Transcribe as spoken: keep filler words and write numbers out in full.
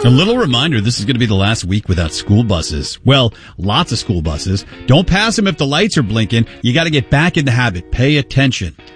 A little reminder, this is going to be the last week without school buses. Well, lots of school buses. Don't pass them if the lights are blinking. You got to get back in the habit. Pay attention.